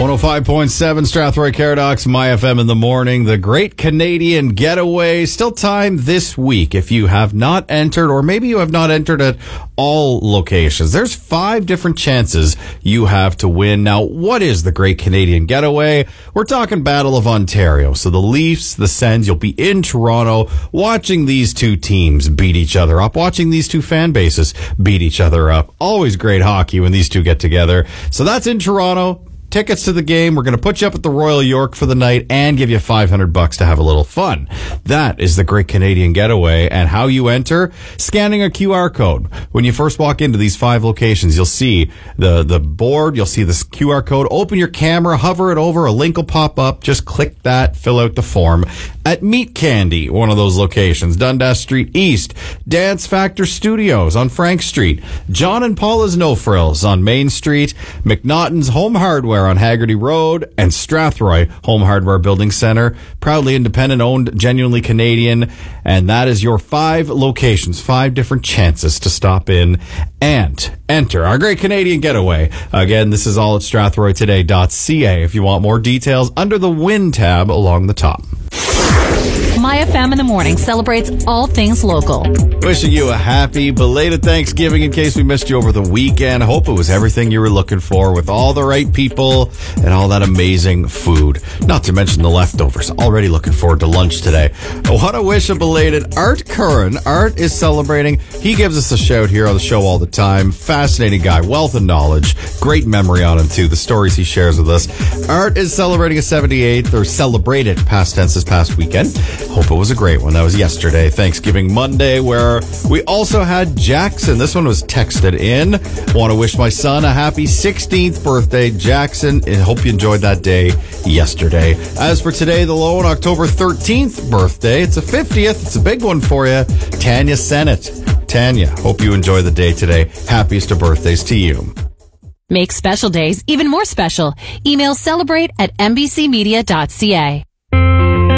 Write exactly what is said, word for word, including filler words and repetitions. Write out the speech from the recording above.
one oh five point seven Strathroy Caradox, My F M in the morning. The Great Canadian Getaway. Still time this week if you have not entered, or maybe you have not entered at all locations. There's five different chances you have to win. Now, what is the Great Canadian Getaway? We're talking Battle of Ontario. So the Leafs, the Sens, you'll be in Toronto watching these two teams beat each other up, watching these two fan bases beat each other up. Always great hockey when these two get together. So that's in Toronto. Tickets to the game. We're going to put you up at the Royal York for the night and give you five hundred bucks to have a little fun. That is the Great Canadian Getaway. And how you enter? Scanning a Q R code. When you first walk into these five locations, you'll see the, the board. You'll see this Q R code. Open your camera, hover it over. A link will pop up. Just click that, fill out the form. At Meat Candy, one of those locations, Dundas Street East. Dance Factor Studios on Frank Street. John and Paula's No Frills on Main Street. McNaughton's Home Hardware on Haggerty Road, and Strathroy Home Hardware Building Center. Proudly independent owned, genuinely Canadian. And that is your five locations, five different chances to stop in and enter our Great Canadian Getaway. Again, this is all at strathroy today dot c a. If you want more details, under the Win tab along the top. My F M in the morning celebrates all things local. Wishing you a happy belated Thanksgiving in case we missed you over the weekend. Hope it was everything you were looking for with all the right people and all that amazing food. Not to mention the leftovers. Already looking forward to lunch today. I want to wish a belated Art Curran. Art is celebrating. He gives us a shout here on the show all the time. Fascinating guy. Wealth of knowledge. Great memory on him too. The stories he shares with us. Art is celebrating a seventy-eighth, or celebrated past tense this past weekend. Hope it was a great one. That was yesterday, Thanksgiving Monday, where we also had Jackson. This one was texted in. Want to wish my son a happy sixteenth birthday, Jackson, and hope you enjoyed that day yesterday. As for today, the low on October thirteenth birthday, it's a fiftieth. It's a big one for you. Tanya Sennett. Tanya, hope you enjoy the day today. Happiest of birthdays to you. Make special days even more special. Email celebrate at n b c media dot c a.